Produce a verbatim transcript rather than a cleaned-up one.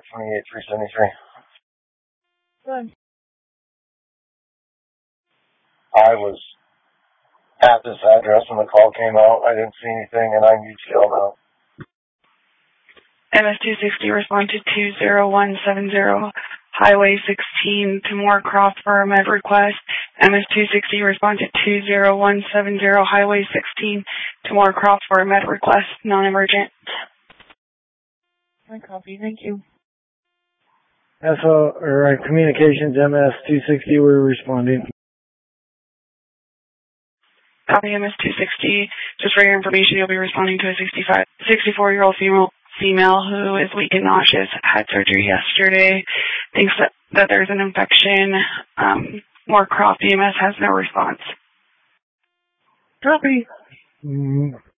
twenty-eight three seventy-three. Good. I was at this address when the call came out. I didn't see anything, and I need to go now. M S two sixty respond to two zero one seven zero, Highway sixteen to Moorcroft for a med request. M S two sixty respond to two zero one seven zero, Highway sixteen to Moorcroft for a med request, non-emergent. I copy, thank you. S O, or uh, Communications M S two sixty, we're responding. Copy M S two sixty. Just for your information, you'll be responding to a sixty-five, sixty-four-year-old female female who is weak and nauseous, had surgery yesterday, thinks that, that there's an infection. Um, Moorcroft E M S has no response. Copy. Mm-hmm.